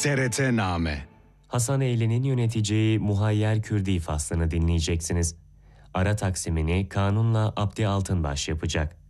TRT-Name. Hasan Eyli'nin yöneteceği Muhayyer Kürdi faslını dinleyeceksiniz. Ara taksimini Kanun'la Abdi Altınbaş yapacak.